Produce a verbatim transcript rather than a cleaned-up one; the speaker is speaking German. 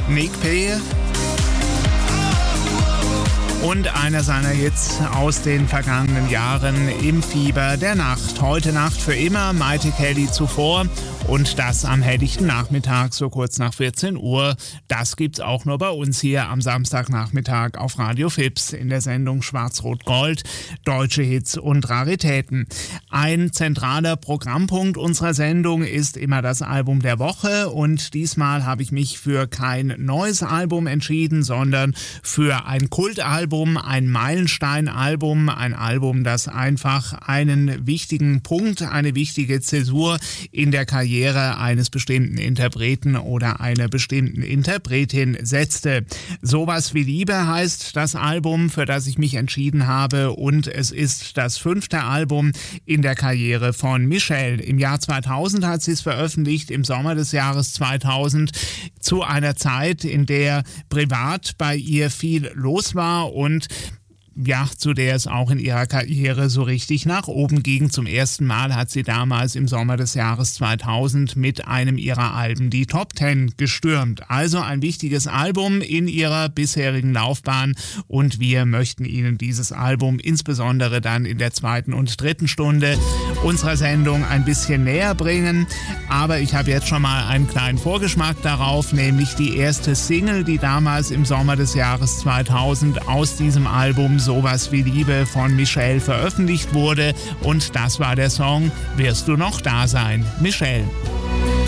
Nick P. Und einer seiner Hits aus den vergangenen Jahren, Im Fieber der Nacht. Heute Nacht für immer, Mighty Kelly zuvor. Und das am helllichten Nachmittag, so kurz nach vierzehn Uhr. Das gibt's auch nur bei uns hier am Samstagnachmittag auf Radio Fips in der Sendung Schwarz-Rot-Gold, deutsche Hits und Raritäten. Ein zentraler Programmpunkt unserer Sendung ist immer das Album der Woche. Und diesmal habe ich mich für kein neues Album entschieden, sondern für ein Kultalbum, ein Meilenstein-Album, ein Album, das einfach einen wichtigen Punkt, eine wichtige Zäsur in der Karriere eines bestimmten Interpreten oder einer bestimmten Interpretin setzte. Sowas wie Liebe heißt das Album, für das ich mich entschieden habe, und es ist das fünfte Album in der Karriere von Michelle. Im Jahr zweitausend hat sie es veröffentlicht, im Sommer des Jahres zweitausend, zu einer Zeit, in der privat bei ihr viel los war und ja, zu der es auch in ihrer Karriere so richtig nach oben ging. Zum ersten Mal hat sie damals im Sommer des Jahres zweitausend mit einem ihrer Alben die Top Ten gestürmt. Also ein wichtiges Album in ihrer bisherigen Laufbahn, und wir möchten Ihnen dieses Album insbesondere dann in der zweiten und dritten Stunde unserer Sendung ein bisschen näher bringen. Aber ich habe jetzt schon mal einen kleinen Vorgeschmack darauf, nämlich die erste Single, die damals im Sommer des Jahres zweitausend aus diesem Album Sowas wie Liebe von Michelle veröffentlicht wurde, und das war der Song Wirst du noch da sein? Michelle.